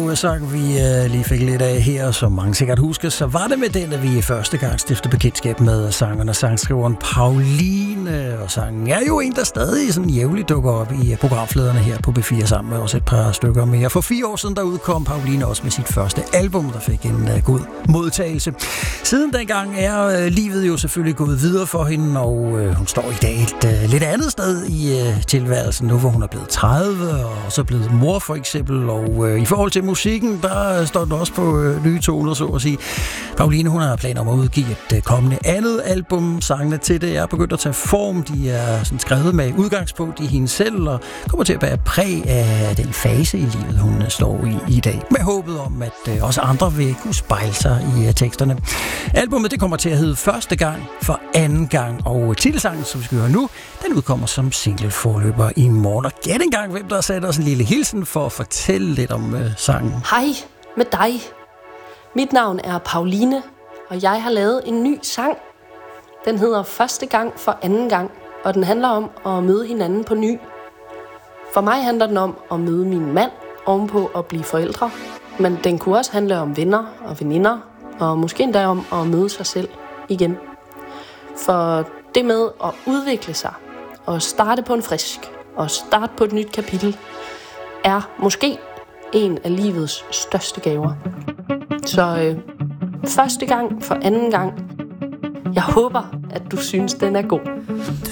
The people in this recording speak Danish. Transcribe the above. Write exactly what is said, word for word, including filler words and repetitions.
sang, vi uh, lige fik lidt af her, som mange sikkert husker, så var det med den, at vi første gang stiftede bekendtskab med sangeren og sangskriveren Pauline. Og sangen er jo en, der stadig sådan jævligt dukker op i programfladerne her på B fire sammen med også et par stykker mere. For fire år siden, der udkom Pauline også med sit første album, der fik en uh, god modtagelse. Siden dengang er uh, livet jo selvfølgelig gået videre for hende, og uh, hun står i dag et uh, lidt andet sted i uh, tilværelsen nu, hvor hun er blevet tredive og så blevet mor for eksempel. Og øh, i forhold til musikken, der står den også på øh, nye toner, så at sige. Pauline, hun har planer om at udgive et øh, kommende andet album. Sangene til det er begyndt at tage form. De er sådan skrevet med udgangspunkt i hende selv, og kommer til at bære præg af den fase i livet, hun øh, står i i dag. Med håbet om, at øh, også andre vil kunne spejle sig i øh, teksterne. Albummet, det kommer til at hedde Første gang for anden gang, og titelsangen, som vi skal høre nu, den udkommer som single-forløber i morgen. Og gæt engang, hvem der satte os en lille hilsen for at fortælle lidt om øh, sangen. Hej med dig. Mit navn er Pauline, og jeg har lavet en ny sang. Den hedder Første gang for anden gang, og den handler om at møde hinanden på ny. For mig handler den om at møde min mand ovenpå at blive forældre, men den kunne også handle om venner og veninder, og måske endda om at møde sig selv igen. For det med at udvikle sig og starte på en frisk og starte på et nyt kapitel, er måske en af livets største gaver. Så øh, første gang for anden gang. Jeg håber, at du synes, den er god.